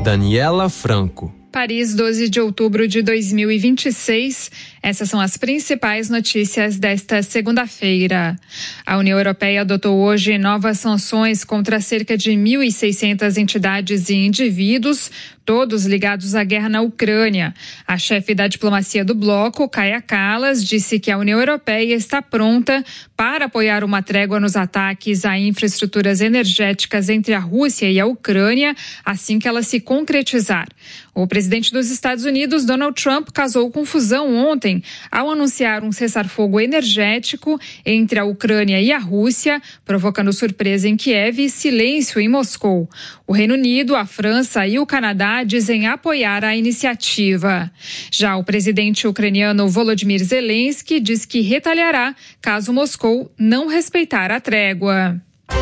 Daniela Franco. Paris, 12 de outubro de 2026. Essas são as principais notícias desta segunda-feira. A União Europeia adotou hoje novas sanções contra cerca de 1.600 entidades e indivíduos, todos ligados à guerra na Ucrânia. A chefe da diplomacia do bloco, Kaja Kallas, disse que a União Europeia está pronta para apoiar uma trégua nos ataques a infraestruturas energéticas entre a Rússia e a Ucrânia, assim que ela se concretizar. O presidente dos Estados Unidos, Donald Trump, causou confusão ontem ao anunciar um cessar-fogo energético entre a Ucrânia e a Rússia, provocando surpresa em Kiev e silêncio em Moscou. O Reino Unido, a França e o Canadá dizem apoiar a iniciativa. Já o presidente ucraniano Volodymyr Zelensky diz que retaliará caso Moscou não respeitar a trégua.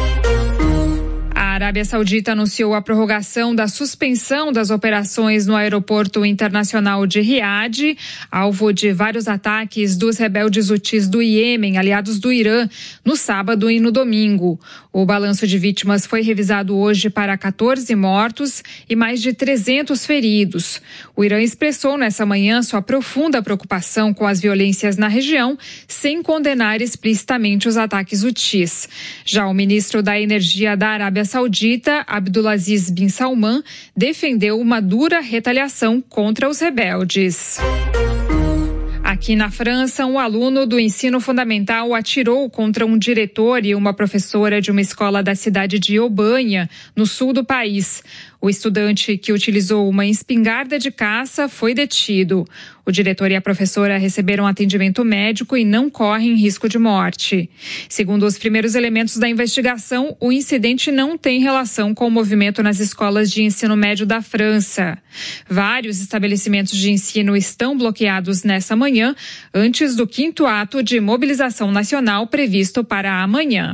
A Arábia Saudita anunciou a prorrogação da suspensão das operações no aeroporto internacional de Riad, alvo de vários ataques dos rebeldes hutis do Iêmen, aliados do Irã, no sábado e no domingo. O balanço de vítimas foi revisado hoje para 14 mortos e mais de 300 feridos. O Irã expressou nessa manhã sua profunda preocupação com as violências na região, sem condenar explicitamente os ataques hutis. Já o ministro da Energia da Arábia Saudita, Abdulaziz bin Salman, defendeu uma dura retaliação contra os rebeldes. Aqui na França, um aluno do ensino fundamental atirou contra um diretor e uma professora de uma escola da cidade de Aubagne, no sul do país. O estudante que utilizou uma espingarda de caça foi detido. O diretor e a professora receberam atendimento médico e não correm risco de morte. Segundo os primeiros elementos da investigação, o incidente não tem relação com o movimento nas escolas de ensino médio da França. Vários estabelecimentos de ensino estão bloqueados nessa manhã, antes do 5º ato de mobilização nacional previsto para amanhã.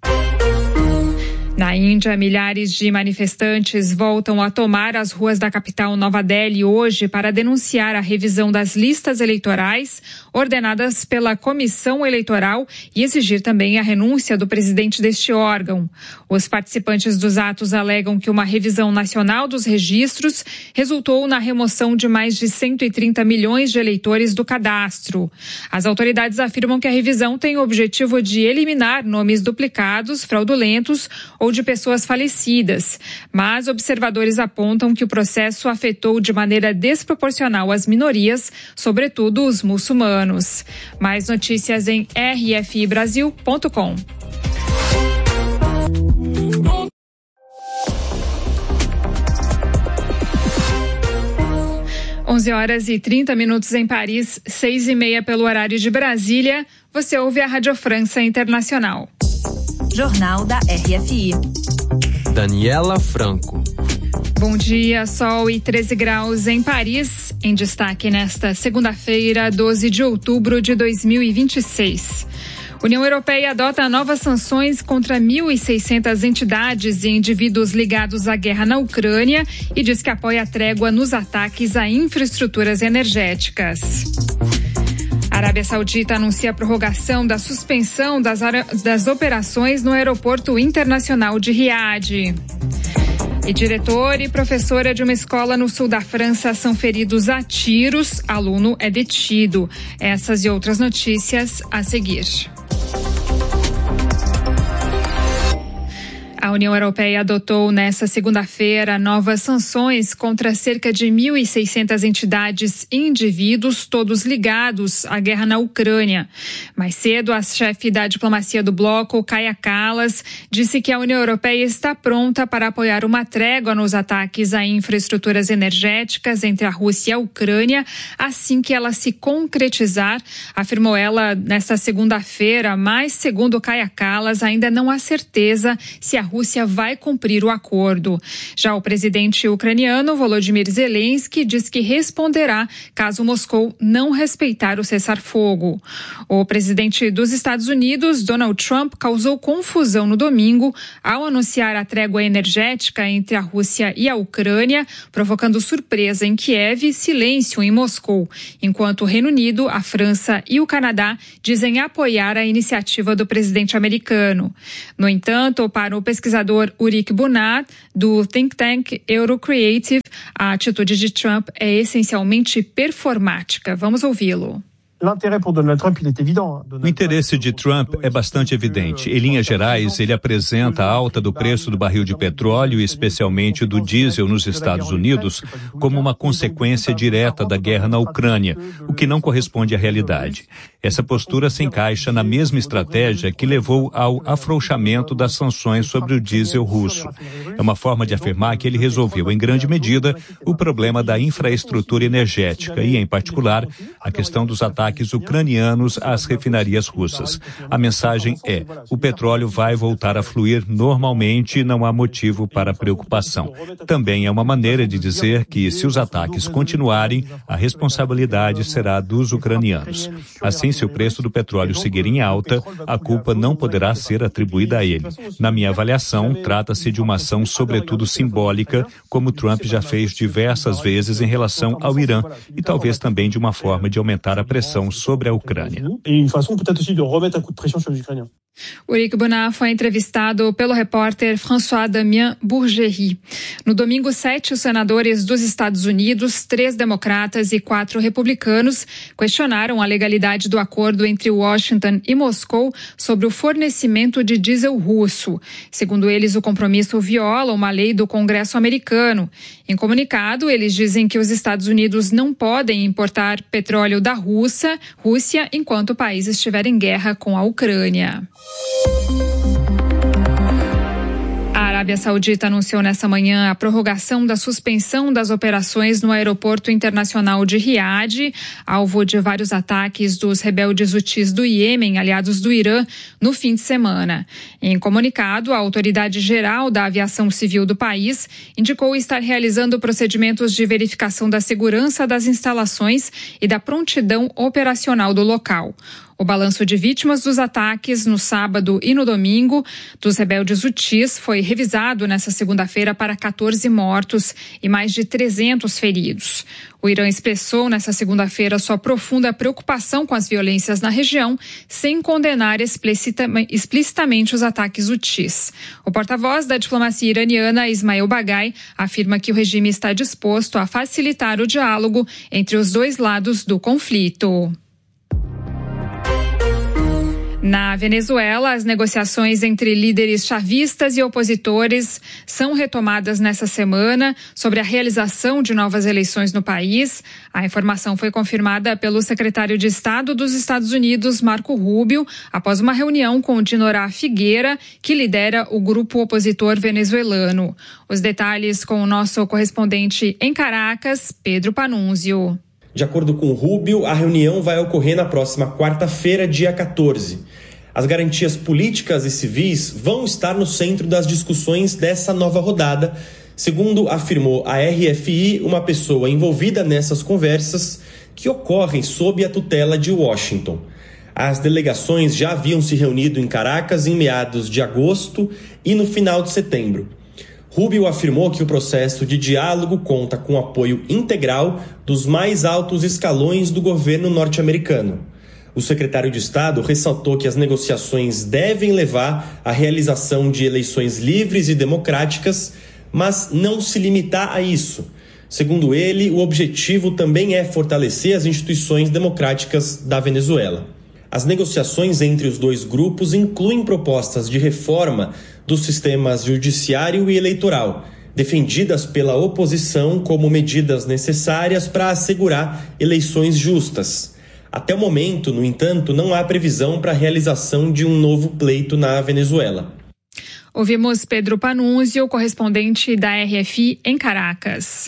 Na Índia, milhares de manifestantes voltam a tomar as ruas da capital Nova Delhi hoje para denunciar a revisão das listas eleitorais ordenadas pela Comissão Eleitoral e exigir também a renúncia do presidente deste órgão. Os participantes dos atos alegam que uma revisão nacional dos registros resultou na remoção de mais de 130 milhões de eleitores do cadastro. As autoridades afirmam que a revisão tem o objetivo de eliminar nomes duplicados, fraudulentos ou de pessoas falecidas, mas observadores apontam que o processo afetou de maneira desproporcional as minorias, sobretudo os muçulmanos. Mais notícias em rfibrasil.com. Horas e 30 em Paris, 6:30 pelo horário de Brasília. Você ouve a Rádio França Internacional. Jornal da RFI. Daniela Franco. Bom dia, sol e 13 graus em Paris. Em destaque nesta segunda-feira, 12 de outubro de 2026. União Europeia adota novas sanções contra 1.600 entidades e indivíduos ligados à guerra na Ucrânia e diz que apoia a trégua nos ataques a infraestruturas energéticas. A Arábia Saudita anuncia a prorrogação da suspensão das operações no aeroporto internacional de Riad. E diretor e professora de uma escola no sul da França são feridos a tiros. Aluno é detido. Essas e outras notícias a seguir. A União Europeia adotou nesta segunda-feira novas sanções contra cerca de 1.600 entidades e indivíduos, todos ligados à guerra na Ucrânia. Mais cedo, a chefe da diplomacia do bloco, Kaja Kallas, disse que a União Europeia está pronta para apoiar uma trégua nos ataques a infraestruturas energéticas entre a Rússia e a Ucrânia, assim que ela se concretizar, afirmou ela nesta segunda-feira, mas, segundo Kaja Kallas, ainda não há certeza se a Rússia vai cumprir o acordo. Já o presidente ucraniano Volodymyr Zelensky diz que responderá caso Moscou não respeitar o cessar-fogo. O presidente dos Estados Unidos, Donald Trump, causou confusão no domingo ao anunciar a trégua energética entre a Rússia e a Ucrânia, provocando surpresa em Kiev e silêncio em Moscou, enquanto o Reino Unido, a França e o Canadá dizem apoiar a iniciativa do presidente americano. No entanto, para o pesquisador pesquisador Ulrich Bunat, do think tank Eurocreative, a atitude de Trump é essencialmente performática. Vamos ouvi-lo. O interesse de Trump é bastante evidente. Em linhas gerais, ele apresenta a alta do preço do barril de petróleo, e especialmente do diesel nos Estados Unidos, como uma consequência direta da guerra na Ucrânia, o que não corresponde à realidade. Essa postura se encaixa na mesma estratégia que levou ao afrouxamento das sanções sobre o diesel russo. É uma forma de afirmar que ele resolveu, em grande medida, o problema da infraestrutura energética e, em particular, a questão dos ataques ucranianos às refinarias russas. A mensagem é: o petróleo vai voltar a fluir normalmente e não há motivo para preocupação. Também é uma maneira de dizer que, se os ataques continuarem, a responsabilidade será dos ucranianos. Assim, se o preço do petróleo seguir em alta, a culpa não poderá ser atribuída a ele. Na minha avaliação, trata-se de uma ação sobretudo simbólica, como Trump já fez diversas vezes em relação ao Irã, e talvez também de uma forma de aumentar a pressão sobre a Ucrânia. Ulrich Bunat foi entrevistado pelo repórter François-Damien Bourgerie. No domingo, 7 senadores dos Estados Unidos, 3 democratas e 4 republicanos questionaram a legalidade do acordo entre Washington e Moscou sobre o fornecimento de diesel russo. Segundo eles, o compromisso viola uma lei do Congresso americano. Em comunicado, eles dizem que os Estados Unidos não podem importar petróleo da Rússia enquanto o país estiver em guerra com a Ucrânia. A Arábia Saudita anunciou nesta manhã a prorrogação da suspensão das operações no aeroporto internacional de Riad, alvo de vários ataques dos rebeldes hutis do Iêmen, aliados do Irã, no fim de semana. Em comunicado, a Autoridade Geral da Aviação Civil do país indicou estar realizando procedimentos de verificação da segurança das instalações e da prontidão operacional do local. O balanço de vítimas dos ataques no sábado e no domingo dos rebeldes hutis foi revisado nesta segunda-feira para 14 mortos e mais de 300 feridos. O Irã expressou nesta segunda-feira sua profunda preocupação com as violências na região, sem condenar explicitamente os ataques hutis. O porta-voz da diplomacia iraniana, Ismail Baghai, afirma que o regime está disposto a facilitar o diálogo entre os dois lados do conflito. Na Venezuela, as negociações entre líderes chavistas e opositores são retomadas nesta semana sobre a realização de novas eleições no país. A informação foi confirmada pelo secretário de Estado dos Estados Unidos, Marco Rubio, após uma reunião com Dinorá Figueira, que lidera o grupo opositor venezuelano. Os detalhes com o nosso correspondente em Caracas, Pedro Panunzio. De acordo com Rubio, a reunião vai ocorrer na próxima quarta-feira, dia 14. As garantias políticas e civis vão estar no centro das discussões dessa nova rodada, segundo afirmou a RFI, uma pessoa envolvida nessas conversas que ocorrem sob a tutela de Washington. As delegações já haviam se reunido em Caracas em meados de agosto e no final de setembro. Rubio afirmou que o processo de diálogo conta com o apoio integral dos mais altos escalões do governo norte-americano. O secretário de Estado ressaltou que as negociações devem levar à realização de eleições livres e democráticas, mas não se limitar a isso. Segundo ele, o objetivo também é fortalecer as instituições democráticas da Venezuela. As negociações entre os dois grupos incluem propostas de reforma dos sistemas judiciário e eleitoral, defendidas pela oposição como medidas necessárias para assegurar eleições justas. Até o momento, no entanto, não há previsão para a realização de um novo pleito na Venezuela. Ouvimos Pedro Panunzio, correspondente da RFI em Caracas.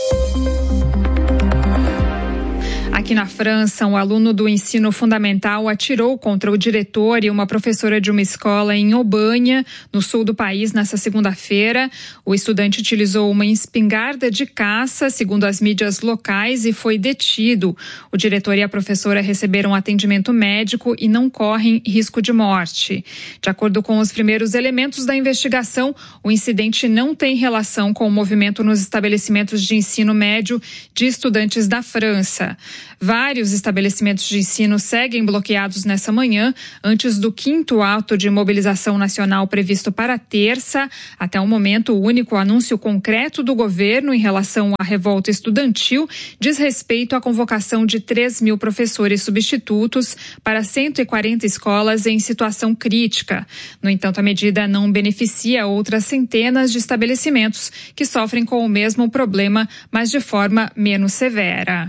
Aqui na França, um aluno do ensino fundamental atirou contra o diretor e uma professora de uma escola em Aubanha, no sul do país, nesta segunda-feira. O estudante utilizou uma espingarda de caça, segundo as mídias locais, e foi detido. O diretor e a professora receberam atendimento médico e não correm risco de morte. De acordo com os primeiros elementos da investigação, o incidente não tem relação com o movimento nos estabelecimentos de ensino médio de estudantes da França. Vários estabelecimentos de ensino seguem bloqueados nessa manhã, antes do 5º ato de mobilização nacional previsto para terça. Até o momento, o único anúncio concreto do governo em relação à revolta estudantil diz respeito à convocação de 3.000 professores substitutos para 140 escolas em situação crítica. No entanto, a medida não beneficia outras centenas de estabelecimentos que sofrem com o mesmo problema, mas de forma menos severa.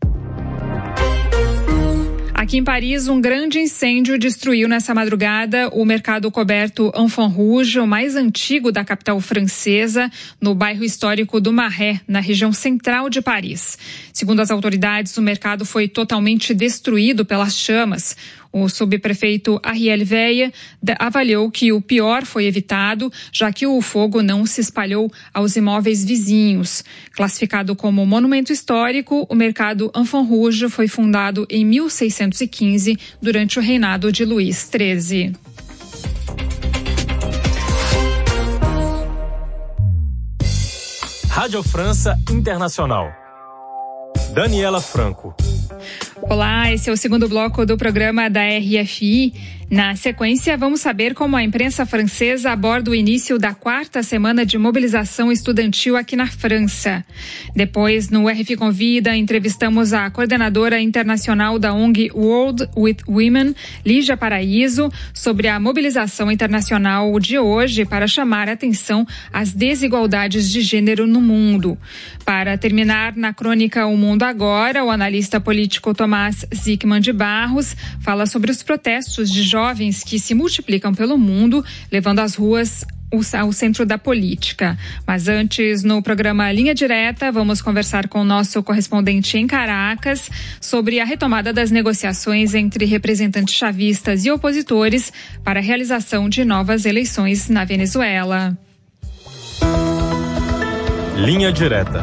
Aqui em Paris, um grande incêndio destruiu nessa madrugada o mercado coberto Enfants Rouge, o mais antigo da capital francesa, no bairro histórico do Marais, na região central de Paris. Segundo as autoridades, o mercado foi totalmente destruído pelas chamas. O subprefeito Ariel Veille avaliou que o pior foi evitado, já que o fogo não se espalhou aos imóveis vizinhos. Classificado como monumento histórico, o mercado Enfants Rouge foi fundado em 1615, durante o reinado de Luís XIII. Rádio França Internacional. Daniela Franco. Olá, esse é o segundo bloco do programa da RFI. Na sequência, vamos saber como a imprensa francesa aborda o início da 4ª semana de mobilização estudantil aqui na França. Depois, no RFI Convida, entrevistamos a coordenadora internacional da ONG World with Women, Lígia Paraíso, sobre a mobilização internacional de hoje para chamar a atenção às desigualdades de gênero no mundo. Para terminar, na crônica O Mundo Agora, o analista político Tomás Zickman de Barros fala sobre os protestos de jovens que se multiplicam pelo mundo, levando as ruas ao centro da política. Mas antes, no programa Linha Direta, vamos conversar com o nosso correspondente em Caracas sobre a retomada das negociações entre representantes chavistas e opositores para a realização de novas eleições na Venezuela. Linha Direta.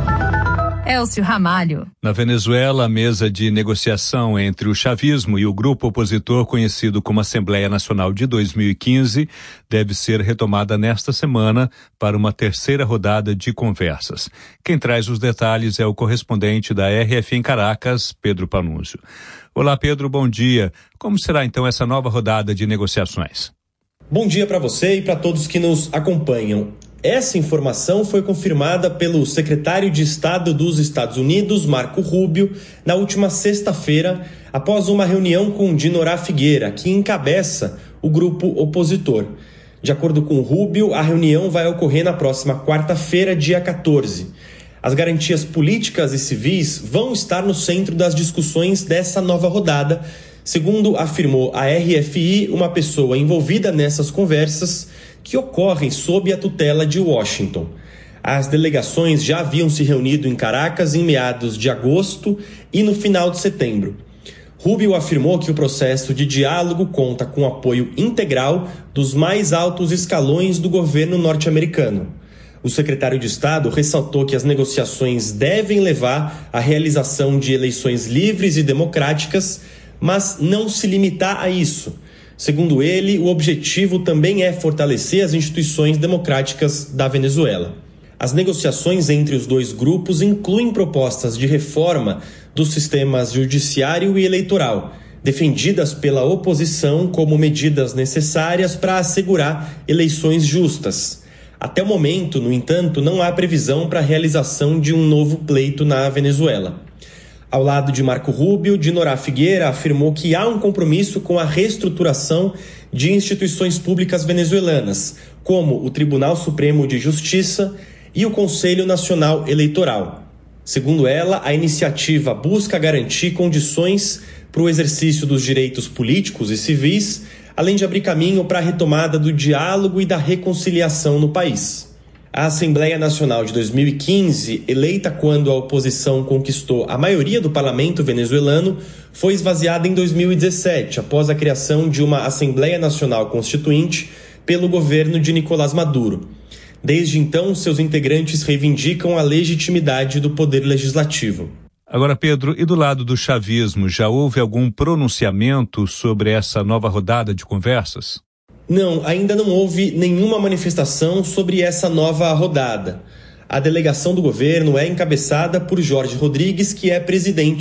Elcio Ramalho. Na Venezuela, a mesa de negociação entre o chavismo e o grupo opositor conhecido como Assembleia Nacional de 2015 deve ser retomada nesta semana para uma terceira rodada de conversas. Quem traz os detalhes é o correspondente da RFI em Caracas, Pedro Panunzio. Olá, Pedro, bom dia. Como será então essa nova rodada de negociações? Bom dia para você e para todos que nos acompanham. Essa informação foi confirmada pelo secretário de Estado dos Estados Unidos, Marco Rubio, na última sexta-feira, após uma reunião com Dinorah Figueira, que encabeça o grupo opositor. De acordo com Rubio, a reunião vai ocorrer na próxima quarta-feira, dia 14. As garantias políticas e civis vão estar no centro das discussões dessa nova rodada, segundo afirmou a RFI, uma pessoa envolvida nessas conversas, que ocorrem sob a tutela de Washington. As delegações já haviam se reunido em Caracas em meados de agosto e no final de setembro. Rubio afirmou que o processo de diálogo conta com apoio integral dos mais altos escalões do governo norte-americano. O secretário de Estado ressaltou que as negociações devem levar à realização de eleições livres e democráticas, mas não se limitar a isso. Segundo ele, o objetivo também é fortalecer as instituições democráticas da Venezuela. As negociações entre os dois grupos incluem propostas de reforma dos sistemas judiciário e eleitoral, defendidas pela oposição como medidas necessárias para assegurar eleições justas. Até o momento, no entanto, não há previsão para a realização de um novo pleito na Venezuela. Ao lado de Marco Rubio, Dinorah Figueira afirmou que há um compromisso com a reestruturação de instituições públicas venezuelanas, como o Tribunal Supremo de Justiça e o Conselho Nacional Eleitoral. Segundo ela, a iniciativa busca garantir condições para o exercício dos direitos políticos e civis, além de abrir caminho para a retomada do diálogo e da reconciliação no país. A Assembleia Nacional de 2015, eleita quando a oposição conquistou a maioria do parlamento venezuelano, foi esvaziada em 2017, após a criação de uma Assembleia Nacional Constituinte pelo governo de Nicolás Maduro. Desde então, seus integrantes reivindicam a legitimidade do poder legislativo. Agora, Pedro, e do lado do chavismo, já houve algum pronunciamento sobre essa nova rodada de conversas? Não, ainda não houve nenhuma manifestação sobre essa nova rodada. A delegação do governo é encabeçada por Jorge Rodrigues, que é presidente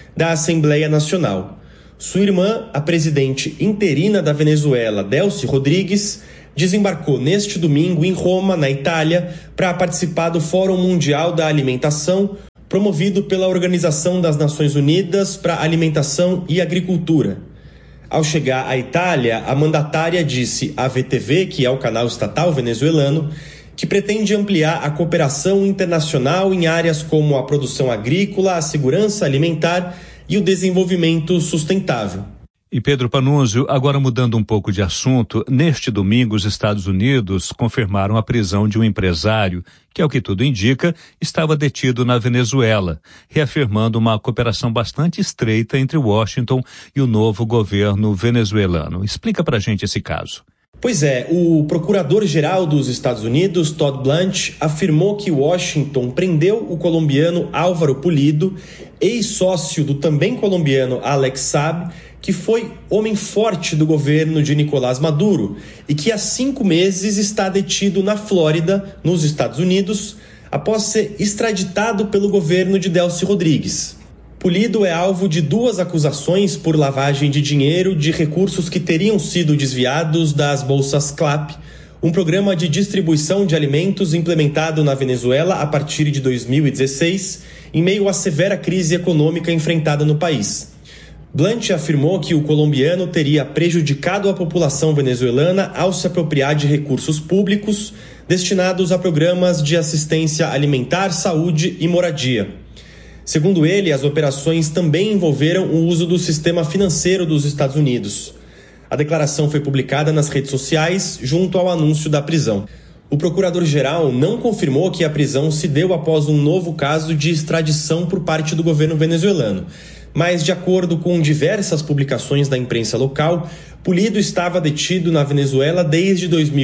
da Assembleia Nacional. Sua irmã, a presidente interina da Venezuela, Delcy Rodrigues, desembarcou neste domingo em Roma, na Itália, para participar do Fórum Mundial da Alimentação, promovido pela Organização das Nações Unidas para Alimentação e Agricultura. Ao chegar à Itália, a mandatária disse à VTV, que é o canal estatal venezuelano, que pretende ampliar a cooperação internacional em áreas como a produção agrícola, a segurança alimentar e o desenvolvimento sustentável. E Pedro Panunzio, agora mudando um pouco de assunto, neste domingo os Estados Unidos confirmaram a prisão de um empresário que, ao que tudo indica, estava detido na Venezuela, reafirmando uma cooperação bastante estreita entre Washington e o novo governo venezuelano. Explica pra gente esse caso. Pois é, o procurador-geral dos Estados Unidos, Todd Blanche, afirmou que Washington prendeu o colombiano Álvaro Pulido, ex-sócio do também colombiano Alex Saab, que foi homem forte do governo de Nicolás Maduro e que há 5 meses está detido na Flórida, nos Estados Unidos, após ser extraditado pelo governo de Delcy Rodrigues. Pulido é alvo de 2 acusações por lavagem de dinheiro de recursos que teriam sido desviados das bolsas CLAP, um programa de distribuição de alimentos implementado na Venezuela a partir de 2016, em meio à severa crise econômica enfrentada no país. Blanche afirmou que o colombiano teria prejudicado a população venezuelana ao se apropriar de recursos públicos destinados a programas de assistência alimentar, saúde e moradia. Segundo ele, as operações também envolveram o uso do sistema financeiro dos Estados Unidos. A declaração foi publicada nas redes sociais junto ao anúncio da prisão. O procurador-geral não confirmou que a prisão se deu após um novo caso de extradição por parte do governo venezuelano. Mas, de acordo com diversas publicações da imprensa local, Pulido estava detido na Venezuela desde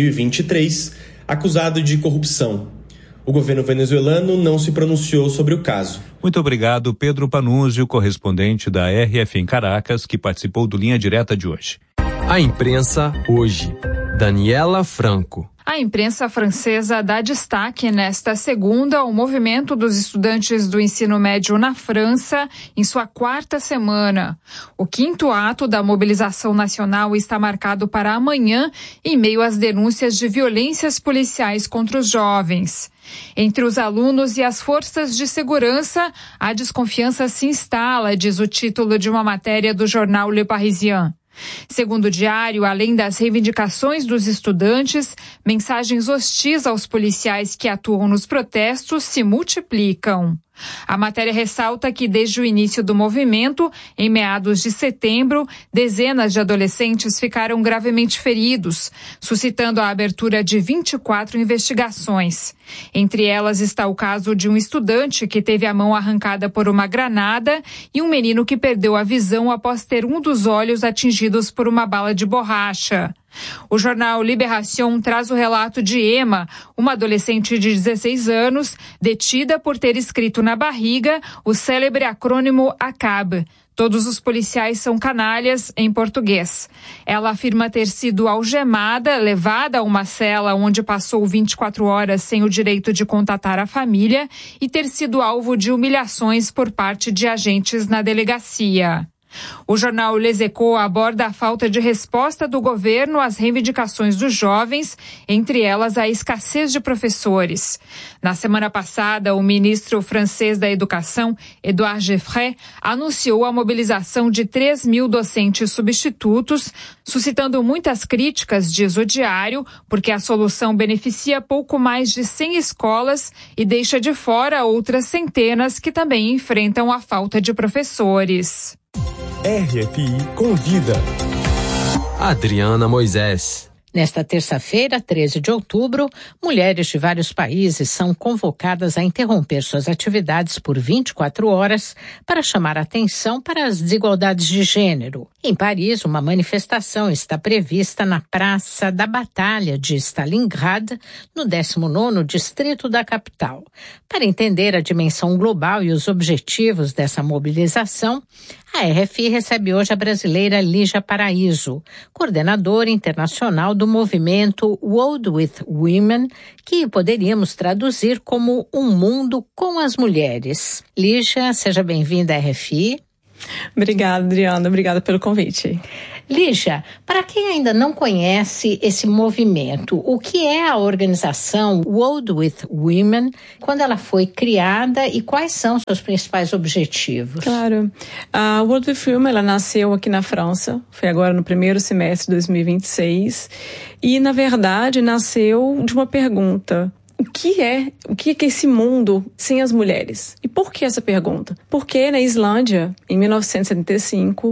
2023, acusado de corrupção. O governo venezuelano não se pronunciou sobre o caso. Muito obrigado, Pedro Panunzio, correspondente da RF em Caracas, que participou do Linha Direta de hoje. A imprensa hoje. Daniela Franco. A imprensa francesa dá destaque nesta segunda ao movimento dos estudantes do ensino médio na França em sua 4ª semana. O 5º ato da mobilização nacional está marcado para amanhã em meio às denúncias de violências policiais contra os jovens. Entre os alunos e as forças de segurança, a desconfiança se instala, diz o título de uma matéria do jornal Le Parisien. Segundo o diário, além das reivindicações dos estudantes, mensagens hostis aos policiais que atuam nos protestos se multiplicam. A matéria ressalta que desde o início do movimento, em meados de setembro, dezenas de adolescentes ficaram gravemente feridos, suscitando a abertura de 24 investigações. Entre elas está o caso de um estudante que teve a mão arrancada por uma granada e um menino que perdeu a visão após ter um dos olhos atingidos por uma bala de borracha. O jornal Libération traz o relato de Emma, uma adolescente de 16 anos, detida por ter escrito na barriga o célebre acrônimo ACAB. Todos os policiais são canalhas, em português. Ela afirma ter sido algemada, levada a uma cela onde passou 24 horas sem o direito de contatar a família e ter sido alvo de humilhações por parte de agentes na delegacia. O jornal Les Echos aborda a falta de resposta do governo às reivindicações dos jovens, entre elas a escassez de professores. Na semana passada, o ministro francês da Educação, Édouard Geoffroy, anunciou a mobilização de 3.000 docentes substitutos, suscitando muitas críticas, diz o diário, porque a solução beneficia pouco mais de 100 escolas e deixa de fora outras centenas que também enfrentam a falta de professores. RFI Convida. Adriana Moisés. Nesta terça-feira, 13 de outubro, mulheres de vários países são convocadas a interromper suas atividades por 24 horas para chamar atenção para as desigualdades de gênero. Em Paris, uma manifestação está prevista na Praça da Batalha de Stalingrad, no 19º distrito da capital. Para entender a dimensão global e os objetivos dessa mobilização, a RFI recebe hoje a brasileira Lígia Paraíso, coordenadora internacional do movimento World with Women, que poderíamos traduzir como um mundo com as mulheres. Lígia, seja bem-vinda à RFI. Obrigada, Adriana. Obrigada pelo convite. Lígia, para quem ainda não conhece esse movimento, o que é a organização World with Women, quando ela foi criada e quais são seus principais objetivos? Claro. A World with Women, ela nasceu aqui na França, foi agora no primeiro semestre de 2026, e, na verdade, nasceu de uma pergunta. O que é esse mundo sem as mulheres? E por que essa pergunta? Porque na Islândia, em 1975,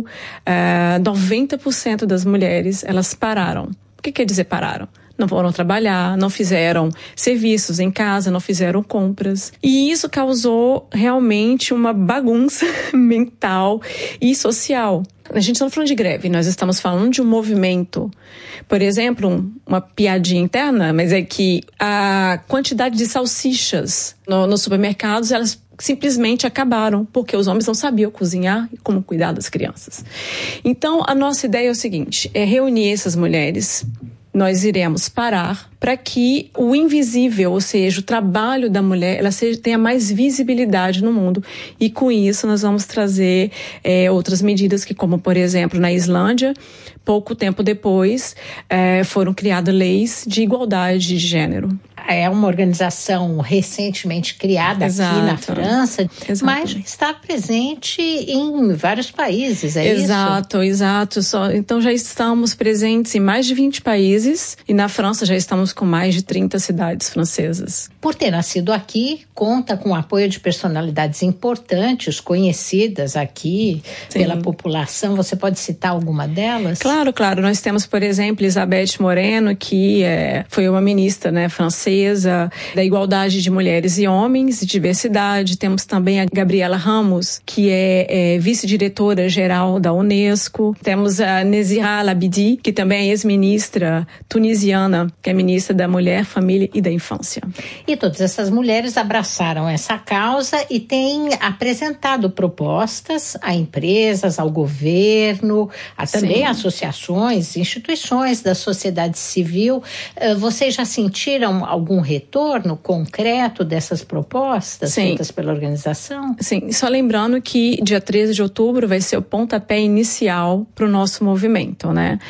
90% das mulheres, elas pararam. O que quer dizer pararam? Não foram trabalhar, não fizeram serviços em casa, não fizeram compras. E isso causou realmente uma bagunça mental e social. A gente não está falando de greve, nós estamos falando de um movimento. Por exemplo, uma piadinha interna, mas é que a quantidade de salsichas nos supermercados, elas simplesmente acabaram, porque os homens não sabiam cozinhar e como cuidar das crianças. Então, a nossa ideia é o seguinte, é reunir essas mulheres. Nós iremos parar para que o invisível, ou seja, o trabalho da mulher, ela tenha mais visibilidade no mundo. E com isso nós vamos trazer outras medidas que, como por exemplo, na Islândia, pouco tempo depois, foram criadas leis de igualdade de gênero. É uma organização recentemente criada aqui na França, mas está presente em vários países, é isso? Exato. Então já estamos presentes em mais de 20 países e na França já estamos com mais de 30 cidades francesas. Por ter nascido aqui, conta com o apoio de personalidades importantes, conhecidas aqui pela população. Você pode citar alguma delas? Claro. Nós temos, por exemplo, Elisabeth Moreno, que foi uma ministra, francesa, da igualdade de mulheres e homens e diversidade. Temos também a Gabriela Ramos, que é vice-diretora geral da Unesco. Temos a Nezira Labidi, que também é ex-ministra tunisiana, que é ministra da Mulher, Família e da Infância. E todas essas mulheres abraçaram essa causa e têm apresentado propostas a empresas, ao governo, a também associações, instituições da sociedade civil. Vocês já sentiram algum retorno concreto dessas propostas feitas pela organização? Sim, só lembrando que dia 13 de outubro vai ser o pontapé inicial para o nosso movimento,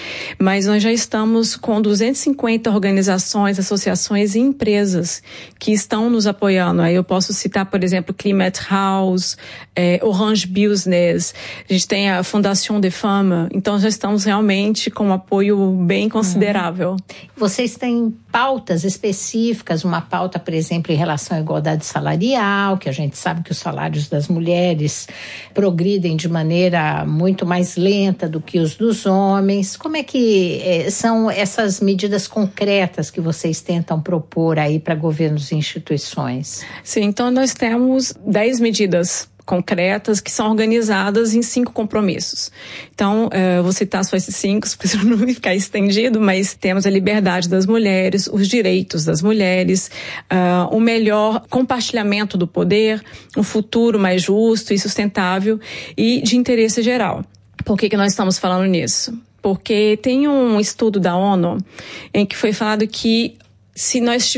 Mas nós já estamos com 250 organizações, associações e empresas que estão nos apoiando. Aí eu posso citar, por exemplo, Climate House, Orange Business, a gente tem a Fondation des Femmes, então já estamos realmente com um apoio bem considerável. Vocês têm pautas específicas, uma pauta, por exemplo, em relação à igualdade salarial, que a gente sabe que os salários das mulheres progridem de maneira muito mais lenta do que os dos homens. Como é que são essas medidas concretas que vocês tentam propor aí para governos e instituições? Sim, então nós temos 10 medidas concretas que são organizadas em 5 compromissos. Então, vou citar só esses 5, para não ficar estendido, mas temos a liberdade das mulheres, os direitos das mulheres, o melhor compartilhamento do poder, um futuro mais justo e sustentável e de interesse geral. Por que nós estamos falando nisso? Porque tem um estudo da ONU em que foi falado que se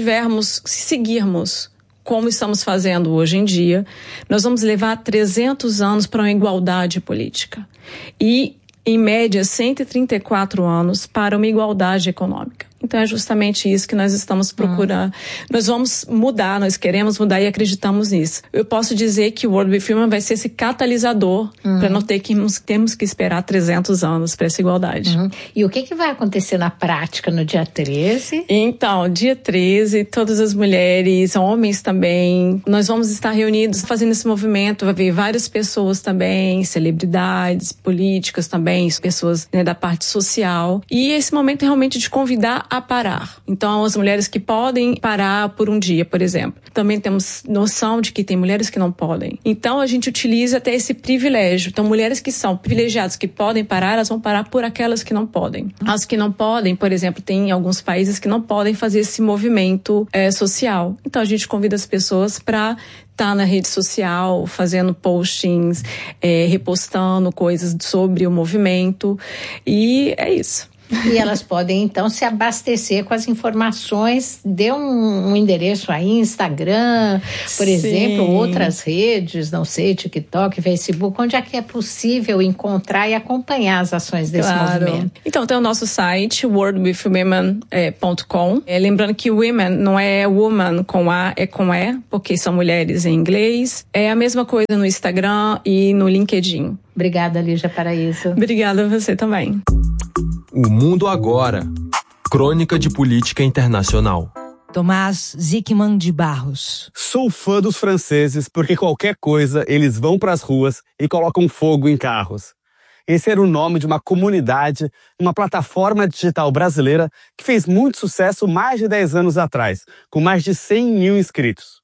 seguirmos como estamos fazendo hoje em dia, nós vamos levar 300 anos para uma igualdade política. E, em média, 134 anos para uma igualdade econômica. Então, é justamente isso que nós estamos procurando. Nós vamos mudar, nós queremos mudar e acreditamos nisso. Eu posso dizer que o World with Women vai ser esse catalisador para não temos que esperar 300 anos para essa igualdade. E o que vai acontecer na prática no dia 13? Então, dia 13, todas as mulheres, homens também, nós vamos estar reunidos fazendo esse movimento. Vai haver várias pessoas também, celebridades, políticas também, pessoas da parte social. E esse momento é realmente de convidar a parar. Então, as mulheres que podem parar por um dia, por exemplo. Também temos noção de que tem mulheres que não podem. Então, a gente utiliza até esse privilégio. Então, mulheres que são privilegiadas, que podem parar, elas vão parar por aquelas que não podem. As que não podem, por exemplo, tem alguns países que não podem fazer esse movimento social. Então, a gente convida as pessoas para estar na rede social, fazendo postings, repostando coisas sobre o movimento. E é isso. E elas podem, então, se abastecer com as informações. Dê um endereço aí, Instagram, por exemplo, outras redes, não sei, TikTok, Facebook, onde é que é possível encontrar e acompanhar as ações desse movimento? Então, tem o nosso site, worldwithwomen.com. Lembrando que women não é woman com A, é com E, porque são mulheres em inglês. É a mesma coisa no Instagram e no LinkedIn. Obrigada, Lígia Paraíso. Obrigada a você também. O Mundo Agora. Crônica de Política Internacional. Tomás Zickman de Barros. Sou fã dos franceses porque qualquer coisa eles vão para as ruas e colocam fogo em carros. Esse era o nome de uma comunidade, uma plataforma digital brasileira que fez muito sucesso mais de 10 anos atrás, com mais de 100 mil inscritos.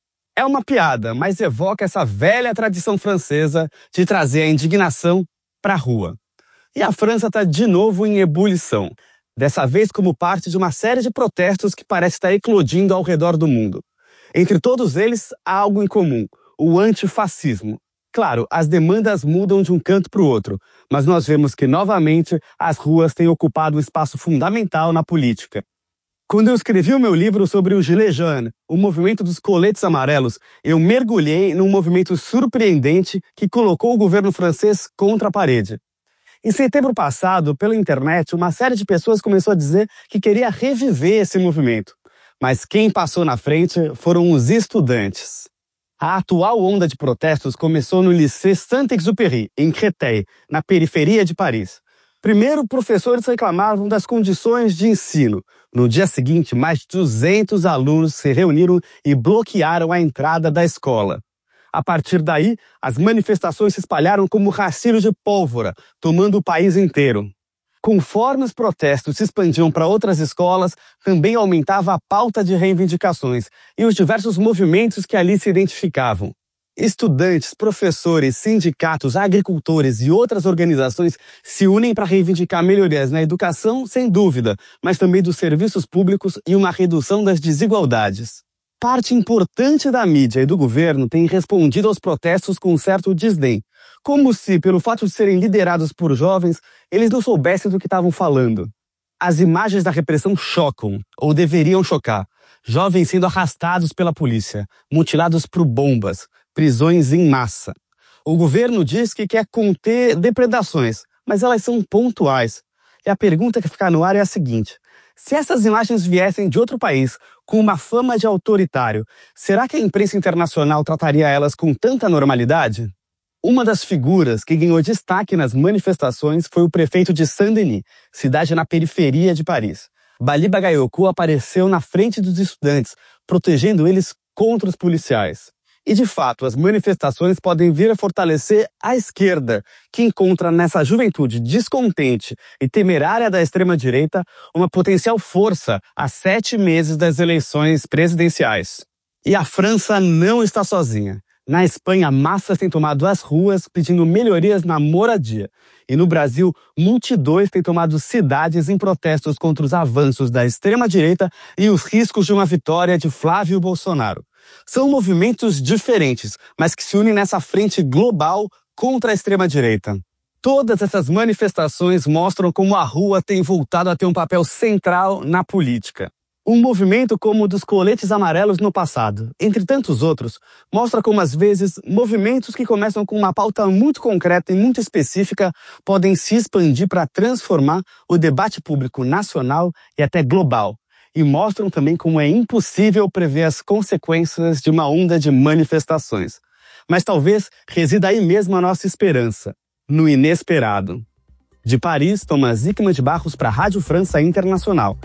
É uma piada, mas evoca essa velha tradição francesa de trazer a indignação para a rua. E a França está de novo em ebulição, dessa vez como parte de uma série de protestos que parece estar eclodindo ao redor do mundo. Entre todos eles, há algo em comum, o antifascismo. Claro, as demandas mudam de um canto para o outro, mas nós vemos que, novamente, as ruas têm ocupado um espaço fundamental na política. Quando eu escrevi o meu livro sobre o Gilets Jaunes, o movimento dos coletes amarelos, eu mergulhei num movimento surpreendente que colocou o governo francês contra a parede. Em setembro passado, pela internet, uma série de pessoas começou a dizer que queria reviver esse movimento. Mas quem passou na frente foram os estudantes. A atual onda de protestos começou no Lycée Saint-Exupéry, em Créteil, na periferia de Paris. Primeiro, professores reclamavam das condições de ensino. No dia seguinte, mais de 200 alunos se reuniram e bloquearam a entrada da escola. A partir daí, as manifestações se espalharam como rastilhos de pólvora, tomando o país inteiro. Conforme os protestos se expandiam para outras escolas, também aumentava a pauta de reivindicações e os diversos movimentos que ali se identificavam. Estudantes, professores, sindicatos, agricultores e outras organizações se unem para reivindicar melhorias na educação, sem dúvida, mas também dos serviços públicos e uma redução das desigualdades. Parte importante da mídia e do governo tem respondido aos protestos com um certo desdém, como se, pelo fato de serem liderados por jovens, eles não soubessem do que estavam falando. As imagens da repressão chocam, ou deveriam chocar. Jovens sendo arrastados pela polícia, mutilados por bombas, prisões em massa. O governo diz que quer conter depredações, mas elas são pontuais. E a pergunta que fica no ar é a seguinte: se essas imagens viessem de outro país, com uma fama de autoritário, será que a imprensa internacional trataria elas com tanta normalidade? Uma das figuras que ganhou destaque nas manifestações foi o prefeito de Saint-Denis, cidade na periferia de Paris. Bali Bagayoko apareceu na frente dos estudantes, protegendo eles contra os policiais. E, de fato, as manifestações podem vir a fortalecer a esquerda, que encontra nessa juventude descontente e temerária da extrema-direita uma potencial força a 7 meses das eleições presidenciais. E a França não está sozinha. Na Espanha, massas têm tomado as ruas pedindo melhorias na moradia. E no Brasil, multidões têm tomado cidades em protestos contra os avanços da extrema-direita e os riscos de uma vitória de Flávio Bolsonaro. São movimentos diferentes, mas que se unem nessa frente global contra a extrema-direita. Todas essas manifestações mostram como a rua tem voltado a ter um papel central na política. Um movimento como o dos coletes amarelos no passado, entre tantos outros, mostra como às vezes movimentos que começam com uma pauta muito concreta e muito específica podem se expandir para transformar o debate público nacional e até global. E mostram também como é impossível prever as consequências de uma onda de manifestações. Mas talvez resida aí mesmo a nossa esperança, no inesperado. De Paris, Tomás Zickman de Barros para a Rádio França Internacional.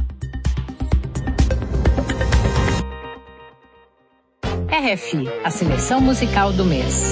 RFI, a seleção musical do mês.